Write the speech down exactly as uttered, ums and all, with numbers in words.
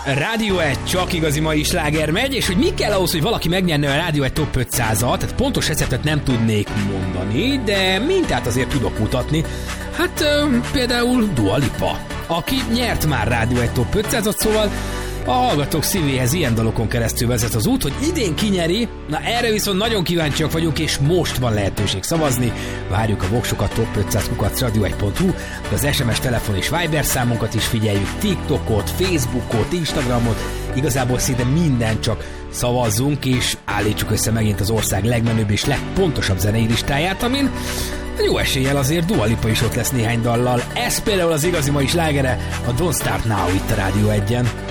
Rádió egy, csak igazi mai sláger megy, és hogy mi kell ahhoz, hogy valaki megnyerne a Rádió egy Top ötszázat, tehát pontos receptet nem tudnék mondani, de mintát azért tudok mutatni. Hát ö, például Dua Lipa, aki nyert már Rádió egy Top ötszázat, szóval a hallgatók szívéhez ilyen dalokon keresztül vezet az út, hogy idén kinyeri, na erre viszont nagyon kíváncsiak vagyunk, és most van lehetőség szavazni. Várjuk a voksokat top ötszáz kukac radio egy pont hu, de az es em es, telefon és Viber számunkat is figyeljük, TikTokot, Facebookot, Instagramot, igazából szinte minden, csak szavazzunk, és állítsuk össze megint az ország legmenőbb és legpontosabb zenei listáját, amin jó eséllyel azért Dua Lipa is ott lesz néhány dallal. Ez például az igazi mai slágere, a Don't Start Now itt a Rádió egyen.